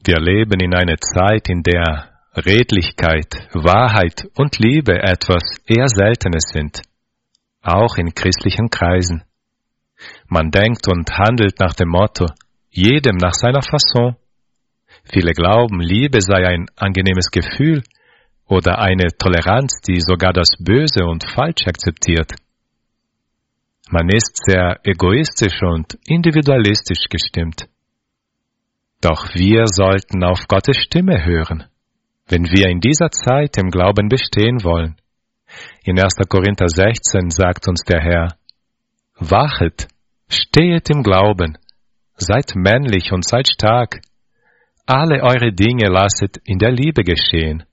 Wir leben in einer Zeit, in der Redlichkeit, Wahrheit und Liebe etwas eher Seltenes sind, auch in christlichen Kreisen. Man denkt und handelt nach dem Motto, jedem nach seiner Fasson. Viele glauben, Liebe sei ein angenehmes Gefühl oder eine Toleranz, die sogar das Böse und Falsche akzeptiert. Man ist sehr egoistisch und individualistisch gestimmt. Doch wir sollten auf Gottes Stimme hören, wenn wir in dieser Zeit im Glauben bestehen wollen. In 1. Korinther 16 sagt uns der Herr, Wachet, stehet im Glauben, seid männlich und seid stark. Alle eure Dinge lasset in der Liebe geschehen.